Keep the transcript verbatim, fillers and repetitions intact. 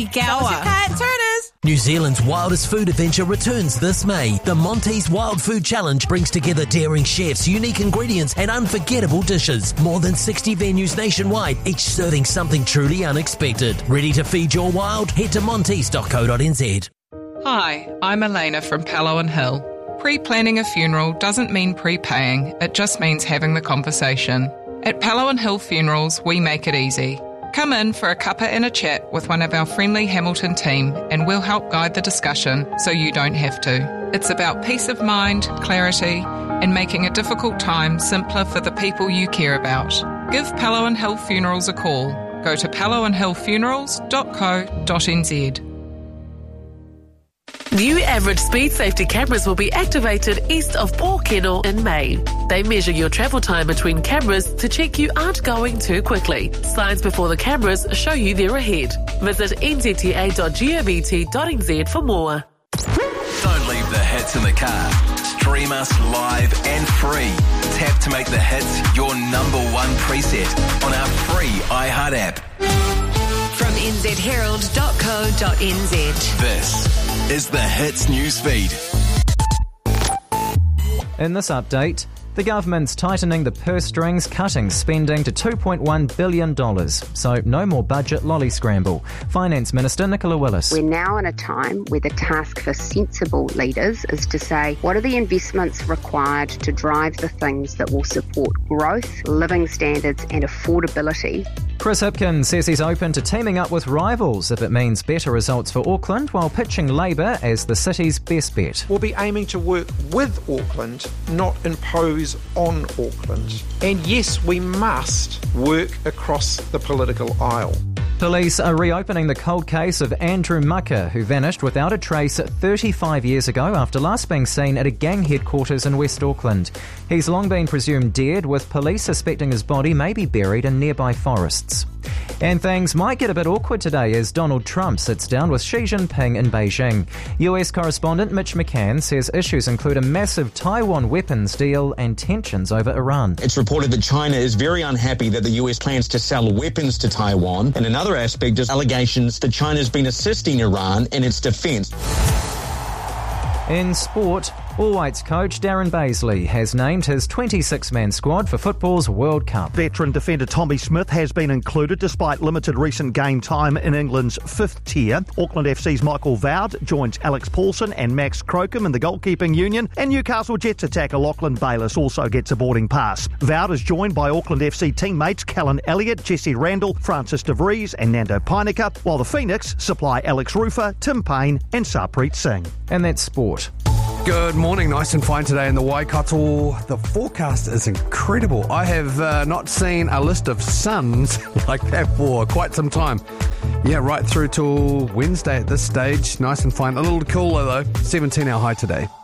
Gower. New Zealand's wildest food adventure returns this May. The Monty's Wild Food Challenge brings together daring chefs, unique ingredients and unforgettable dishes. More than sixty venues nationwide, each serving something truly unexpected. Ready to feed your wild? Head to montes dot co dot n z. Hi, I'm Elena from Pallo and Hill. Pre-planning a funeral doesn't mean prepaying, it just means having the conversation. At Pallo and Hill Funerals, we make it easy. Come in for a cuppa and a chat with one of our friendly Hamilton team and we'll help guide the discussion so you don't have to. It's about peace of mind, clarity and making a difficult time simpler for the people you care about. Give Pallo and Hill Funerals a call. Go to pallo and hill funerals dot co dot n z. New average speed safety cameras will be activated east of Port Kennel in May. They measure your travel time between cameras to check you aren't going too quickly. Signs before the cameras show you they're ahead. Visit n z t a dot govt dot n z for more. Don't leave the hits in the car. Stream us live and free. Tap to make the hits your number one preset on our free iHeart app. From n z herald dot co dot n z. This is the Hits newsfeed. In this update, the government's tightening the purse strings, cutting spending to two point one billion dollars. So no more budget lolly scramble. Finance Minister Nicola Willis. We're now in a time where the task for sensible leaders is to say, what are the investments required to drive the things that will support growth, living standards and affordability? Chris Hipkins says he's open to teaming up with rivals if it means better results for Auckland, while pitching Labour as the city's best bet. We'll be aiming to work with Auckland, not impose on Auckland. And yes, we must work across the political aisle. Police are reopening the cold case of Andrew Mucker, who vanished without a trace thirty-five years ago after last being seen at a gang headquarters in West Auckland. He's long been presumed dead, with police suspecting his body may be buried in nearby forests. And things might get a bit awkward today as Donald Trump sits down with Xi Jinping in Beijing. U S correspondent Mitch McCann says issues include a massive Taiwan weapons deal and tensions over Iran. It's reported that China is very unhappy that the U S plans to sell weapons to Taiwan. And another aspect is allegations that China's been assisting Iran in its defence. In sport, All Whites coach Darren Baisley has named his twenty-six man squad for football's World Cup. Veteran defender Tommy Smith has been included despite limited recent game time in England's fifth tier. Auckland F C's Michael Vowd joins Alex Paulson and Max Crocombe in the goalkeeping union, and Newcastle Jets attacker Lachlan Bayliss also gets a boarding pass. Vowd is joined by Auckland F C teammates Callan Elliott, Jesse Randall, Francis de Vries and Nando Peinecker, while the Phoenix supply Alex Rufer, Tim Payne and Sarpreet Singh. And that's sport. Good morning, nice and fine today in the Waikato. The forecast is incredible. I have uh, not seen a list of suns like that for quite some time. Yeah, right through till Wednesday at this stage. Nice and fine. A little cooler though, seventeen hour high today.